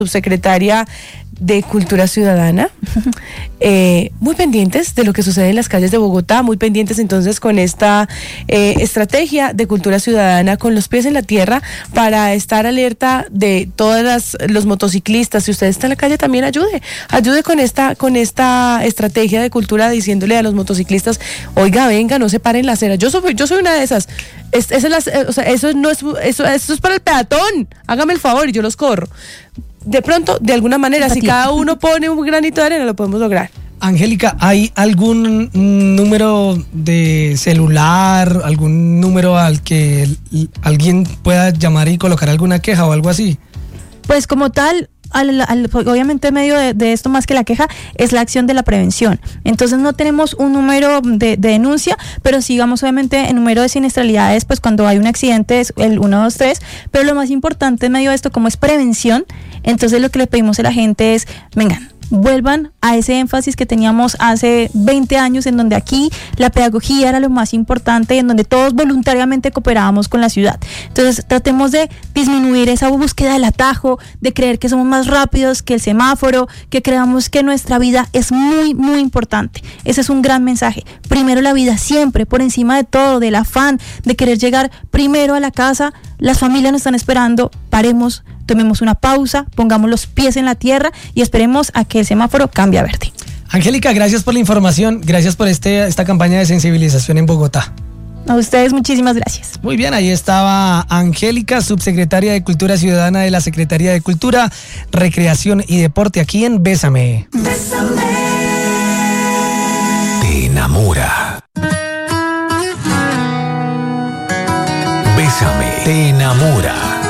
subsecretaria de Cultura Ciudadana, muy pendientes de lo que sucede en las calles de Bogotá, muy pendientes entonces con esta estrategia de cultura ciudadana, con los pies en la tierra, para estar alerta de todos los motociclistas. Si usted está en la calle, también ayude con esta estrategia de cultura, diciéndole a los motociclistas: oiga, venga, no se paren la acera. Yo soy una de esas. Eso es para el peatón. Hágame el favor y yo los corro. De pronto, de alguna manera, si cada uno pone un granito de arena, lo podemos lograr. Angélica, ¿hay algún número de celular, algún número al que alguien pueda llamar y colocar alguna queja o algo así? Pues como tal, obviamente en medio de esto, más que la queja, es la acción de la prevención. Entonces no tenemos un número de denuncia, pero sí, digamos, obviamente el número de siniestralidades, pues cuando hay un accidente es el 123, pero lo más importante en medio de esto, como es prevención, entonces lo que le pedimos a la gente es: vengan, vuelvan a ese énfasis que teníamos hace 20 años, en donde aquí la pedagogía era lo más importante, en donde todos voluntariamente cooperábamos con la ciudad. Entonces tratemos de disminuir esa búsqueda del atajo, de creer que somos más rápidos que el semáforo, que creamos que nuestra vida es muy, muy importante. Ese es un gran mensaje. Primero la vida, siempre, por encima de todo, del afán de querer llegar primero a la casa. Las familias nos están esperando. Paremos, tomemos una pausa, pongamos los pies en la tierra y esperemos a que el semáforo cambie a verde. Angélica, gracias por la información, gracias por esta campaña de sensibilización en Bogotá. A ustedes muchísimas gracias. Muy bien, ahí estaba Angélica, subsecretaria de Cultura Ciudadana de la Secretaría de Cultura, Recreación y Deporte, aquí en Bésame. Bésame. Te enamora. Bésame. Te enamora.